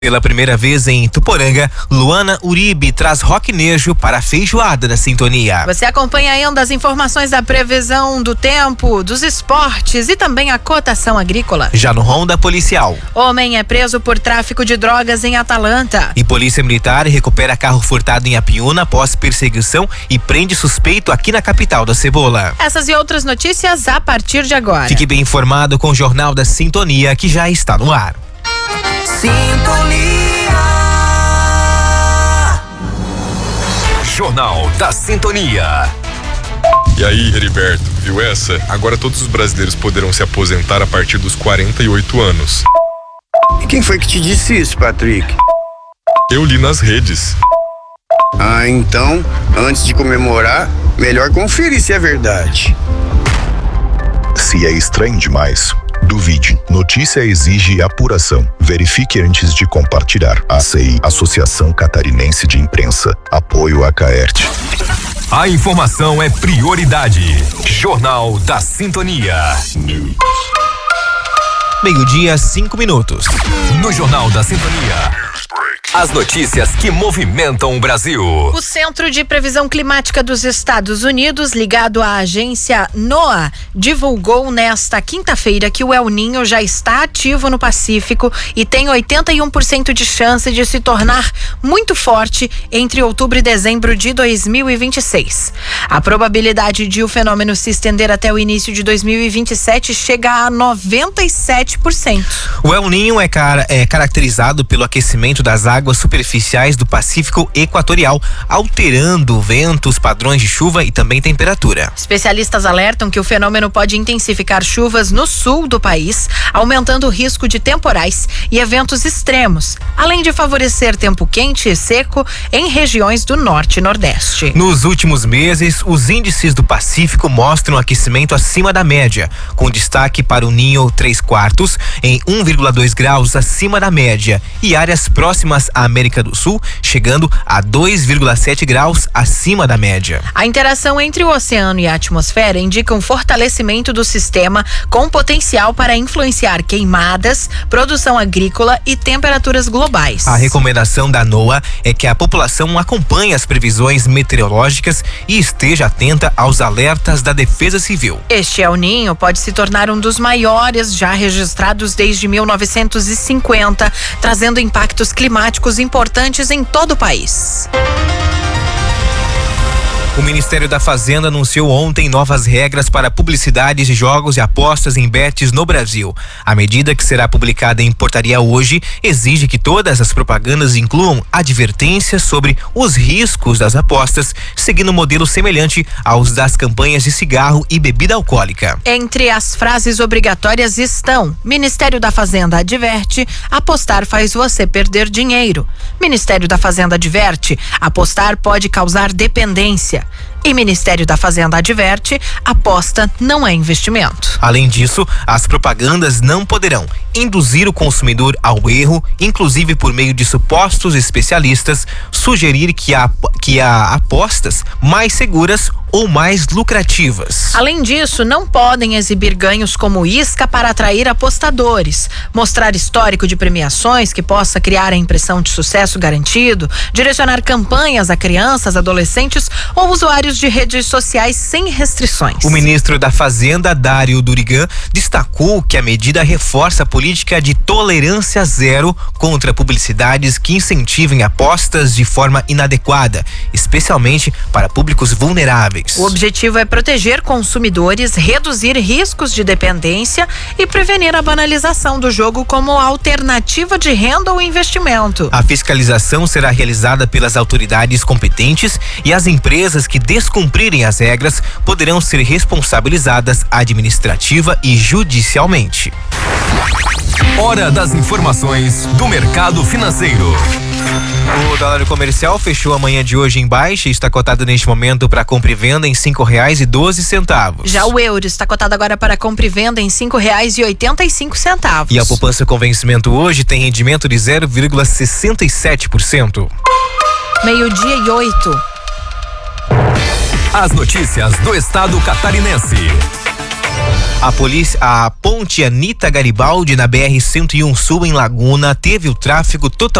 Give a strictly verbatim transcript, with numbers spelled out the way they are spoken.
Pela primeira vez em Tuporanga, Luana Uribe traz rocknejo para a feijoada da Sintonia. Você acompanha ainda as informações da previsão do tempo, dos esportes e também a cotação agrícola. Já no Ronda Policial. Homem é preso por tráfico de drogas em Atalanta. E Polícia Militar recupera carro furtado em Apiúna após perseguição e prende suspeito aqui na capital da Cebola. Essas e outras notícias a partir de agora. Fique bem informado com o Jornal da Sintonia, que já está no ar. Sintonia. Jornal da Sintonia. E aí, Heriberto, viu essa? Agora todos os brasileiros poderão se aposentar a partir dos quarenta e oito anos. E quem foi que te disse isso, Patrick? Eu li nas redes. Ah, então, antes de comemorar, melhor conferir se é verdade. Se é estranho demais, duvide. Notícia exige apuração. Verifique antes de compartilhar. A C I, Associação Catarinense de Imprensa. Apoio a Caerte. A informação é prioridade. Jornal da Sintonia. Meio-dia, cinco minutos. No Jornal da Sintonia. As notícias que movimentam o Brasil. O Centro de Previsão Climática dos Estados Unidos, ligado à agência NOAA, divulgou nesta quinta-feira que o El Niño já está ativo no Pacífico e tem oitenta e um por cento de chance de se tornar muito forte entre outubro e dezembro de dois mil e vinte e seis. A probabilidade de o fenômeno se estender até o início de dois mil e vinte e sete chega a noventa e sete por cento. O El Niño é, cara, é caracterizado pelo aquecimento das águas superficiais do Pacífico Equatorial, alterando ventos, padrões de chuva e também temperatura. Especialistas alertam que o fenômeno pode intensificar chuvas no sul do país, aumentando o risco de temporais e eventos extremos, além de favorecer tempo quente e seco em regiões do norte e nordeste. Nos últimos meses, os índices do Pacífico mostram aquecimento acima da média, com destaque para o Ninho três quartos em um vírgula dois graus acima da média e áreas próximas à América do Sul, chegando a dois vírgula sete graus acima da média. A interação entre o oceano e a atmosfera indica um fortalecimento do sistema com potencial para influenciar queimadas, produção agrícola e temperaturas globais. A recomendação da NOAA é que a população acompanhe as previsões meteorológicas e esteja atenta aos alertas da Defesa Civil. Este El Niño pode se tornar um dos maiores já registrados desde mil novecentos e cinquenta, trazendo impactos climáticos importantes em todo o país. O Ministério da Fazenda anunciou ontem novas regras para publicidades de jogos e apostas em bets no Brasil. A medida, que será publicada em portaria hoje, exige que todas as propagandas incluam advertências sobre os riscos das apostas, seguindo um modelo semelhante aos das campanhas de cigarro e bebida alcoólica. Entre as frases obrigatórias estão: Ministério da Fazenda adverte, apostar faz você perder dinheiro. Ministério da Fazenda adverte, apostar pode causar dependência. E Ministério da Fazenda adverte, aposta não é investimento. Além disso, as propagandas não poderão induzir o consumidor ao erro, inclusive por meio de supostos especialistas, sugerir que há, que há apostas mais seguras ou mais lucrativas. Além disso, não podem exibir ganhos como isca para atrair apostadores, mostrar histórico de premiações que possa criar a impressão de sucesso garantido, direcionar campanhas a crianças, adolescentes ou usuários de redes sociais sem restrições. O ministro da Fazenda, Dário Durigan, destacou que a medida reforça a política de tolerância zero contra publicidades que incentivem apostas de forma inadequada, especialmente para públicos vulneráveis. O objetivo é proteger consumidores, reduzir riscos de dependência e prevenir a banalização do jogo como alternativa de renda ou investimento. A fiscalização será realizada pelas autoridades competentes e as empresas que descumprirem as regras poderão ser responsabilizadas administrativa e judicialmente. Hora das informações do mercado financeiro. O dólar comercial fechou a manhã de hoje em baixa e está cotado neste momento para compra e venda em cinco reais e doze centavos. Já o euro está cotado agora para compra e venda em cinco reais e oitenta e cinco centavos. E a poupança com vencimento hoje tem rendimento de zero vírgula sessenta e sete por cento. Meio-dia e oito. As notícias do estado catarinense. A polícia, a ponte Anita Garibaldi na B R cento e um Sul em Laguna teve o tráfego totalmente